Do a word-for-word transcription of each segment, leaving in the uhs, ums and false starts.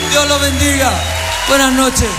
Dios los bendiga. Buenas noches.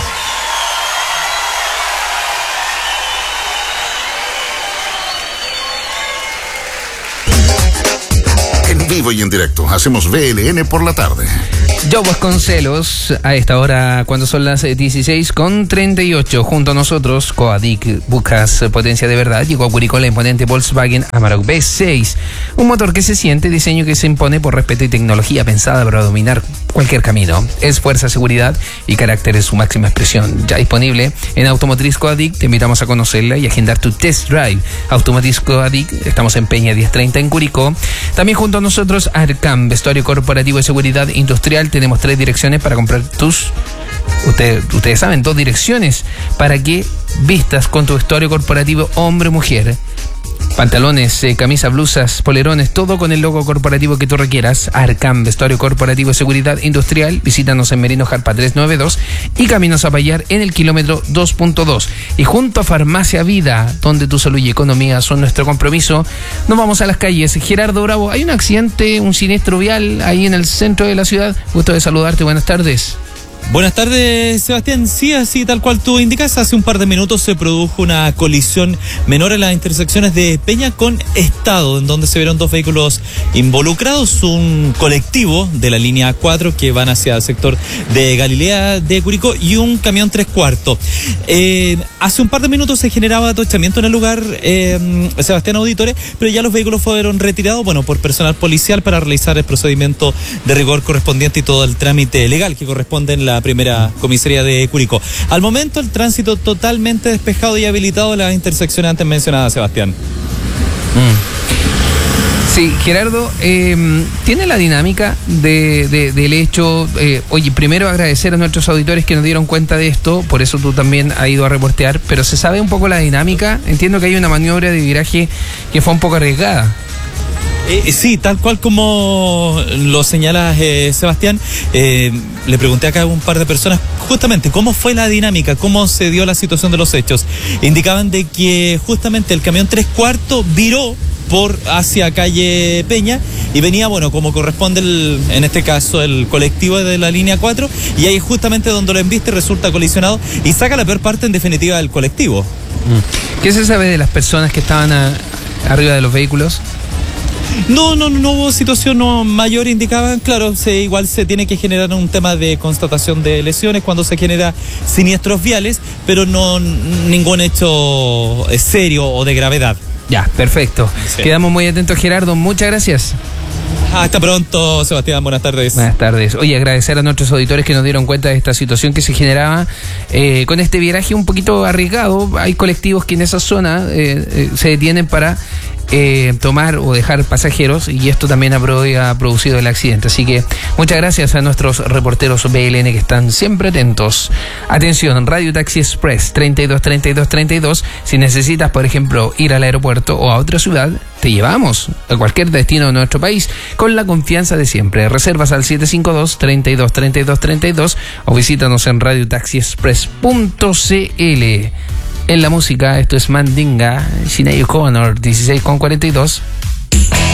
En vivo y en directo, hacemos V L N por la tarde. Joe Vasconcelos, a esta hora, cuando son las dieciséis con treinta y ocho, junto a nosotros, Coadic, buscas potencia de verdad. Llegó a Curicó la imponente Volkswagen Amarok V seis, un motor que se siente, diseño que se impone por respeto y tecnología pensada para dominar cualquier camino. Es fuerza, seguridad y carácter en su máxima expresión. Ya disponible en Automotriz Coadic, te invitamos a conocerla y agendar tu test drive. Automotriz Coadic, estamos en Peña diez treinta en Curicó. También junto a nosotros, Arcam, vestuario corporativo y seguridad industrial. Tenemos tres direcciones para comprar tus... Usted, ustedes saben, dos direcciones para que vistas con tu vestuario corporativo hombre-mujer. Pantalones, eh, camisas, blusas, polerones, todo con el logo corporativo que tú requieras. Arcam, vestuario corporativo y seguridad industrial. Visítanos en Merino Jarpa trescientos noventa y dos y Camino Zapallar en el kilómetro dos punto dos. Y junto a Farmacia Vida, donde tu salud y economía son nuestro compromiso, nos vamos a las calles. Gerardo Bravo, hay un accidente, un siniestro vial ahí en el centro de la ciudad. Gusto de saludarte, buenas tardes. Buenas tardes, Sebastián. Sí, así tal cual tú indicas, hace un par de minutos se produjo una colisión menor en las intersecciones de Peña con Estado, en donde se vieron dos vehículos involucrados, un colectivo de la línea cuatro que van hacia el sector de Galilea de Curicó y un camión tres cuartos. Eh, hace un par de minutos se generaba atochamiento en el lugar, eh, Sebastián Auditores, pero ya los vehículos fueron retirados, bueno, por personal policial para realizar el procedimiento de rigor correspondiente y todo el trámite legal que corresponde en la primera comisaría de Curicó. Al momento el tránsito totalmente despejado y habilitado en las intersecciones antes mencionadas, Sebastián. Mm. Sí, Gerardo, eh, tiene la dinámica de, de, del hecho. Eh, oye, primero agradecer a nuestros auditores que nos dieron cuenta de esto, por eso tú también has ido a reportear, pero se sabe un poco la dinámica. Entiendo que hay una maniobra de viraje que fue un poco arriesgada. Eh, sí, tal cual como lo señalas, eh, Sebastián, eh, le pregunté acá a un par de personas justamente cómo fue la dinámica, cómo se dio la situación de los hechos. Indicaban de que justamente el camión tres cuartos viró por hacia calle Peña y venía, bueno, como corresponde el, en este caso el colectivo de la línea cuatro, y ahí justamente donde lo embiste resulta colisionado y saca la peor parte en definitiva del colectivo. ¿Qué se sabe de las personas que estaban a, arriba de los vehículos? No, no, no hubo situación no mayor, indicaban. Claro, se, igual se tiene que generar un tema de constatación de lesiones cuando se genera siniestros viales, pero no ningún hecho serio o de gravedad. Ya, perfecto. Sí. Quedamos muy atentos, Gerardo. Muchas gracias. Hasta pronto, Sebastián. Buenas tardes. Buenas tardes. Oye, agradecer a nuestros auditores que nos dieron cuenta de esta situación que se generaba eh, con este viraje un poquito arriesgado. Hay colectivos que en esa zona eh, eh, se detienen para eh, tomar o dejar pasajeros, y esto también ha, ha producido el accidente. Así que muchas gracias a nuestros reporteros B L N que están siempre atentos. Atención, Radio Taxi Express treinta y dos treinta y dos treinta y dos. Si necesitas, por ejemplo, ir al aeropuerto o a otra ciudad, te llevamos a cualquier destino de nuestro país con la confianza de siempre. Reservas al siete cinco dos, treinta y dos treinta y dos treinta y dos o visítanos en radio taxi express punto c l. En la música, esto es Mandinga, Sinead O'Connor, dieciséis con cuarenta y dos.